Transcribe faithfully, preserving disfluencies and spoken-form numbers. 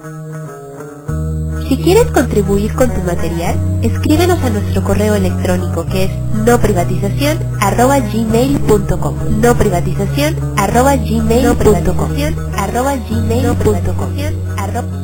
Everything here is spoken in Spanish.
Si quieres contribuir con tu material, escríbenos a nuestro correo electrónico que es noprivatización arroba gmail punto com noprivatización arroba gmail punto com